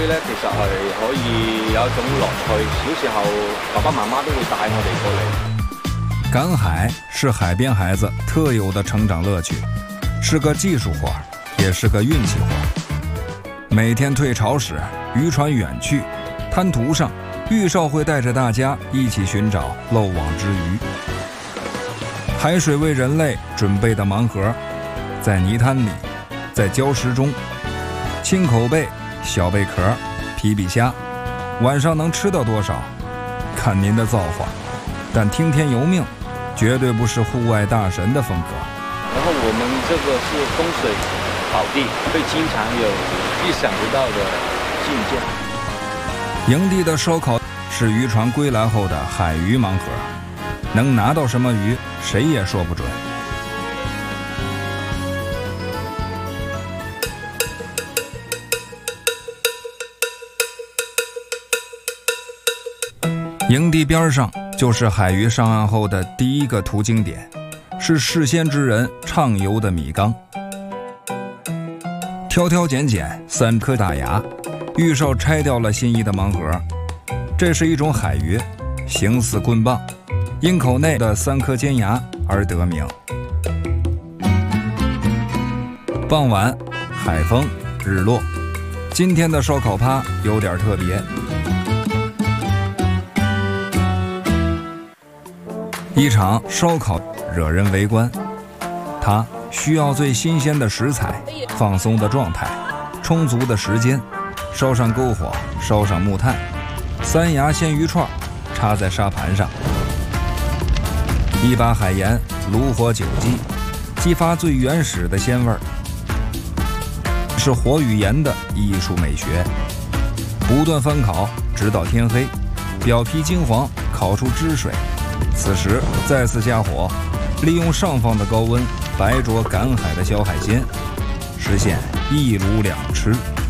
咧，其實係可以有一種樂趣。小時候爸爸媽媽都會帶我哋過嚟。 趕海是海邊孩子特有的成長樂趣，是個技術活，也是個運氣活。每天退潮時，漁船遠去，灘塗上，玉少會帶着大家一起尋找漏網之魚。海水為人類準備的盲盒，在泥灘裡，在礁石中，青口貝、小貝殼、皮皮蝦，晚上能吃到多少，看您的造化。但聽天由命，絕對不是戶外大神的風格。 然後我們這個是風水寶地，會經常有意想不到的境界。 營地的燒烤是漁船歸來後的海魚盲盒，能拿到什麼魚，誰也說不準。營地邊上就是海魚上岸後的第一個途經點，是事先之人暢遊的米缸。挑挑揀揀3顆大牙，玉少拆掉了心儀的盲盒。這是一種海魚，形似棍棒，因口內的3顆尖牙而得名。傍晚，海風，日落，今天的燒烤趴有點特別。一場燒烤惹人圍觀，它需要最新鮮的食材，放鬆的狀態，充足的時間，燒上篝火，燒上木炭，3牙鮮魚串插在沙盤上，一把海鹽，爐火9雞，激發最原始的鮮味兒，是火與鹽的藝術美學。不斷翻烤，直到天黑，表皮金黃，烤出汁水。此時再次加火，利用上方的高溫白灼趕海的小海鮮，實現一爐兩吃。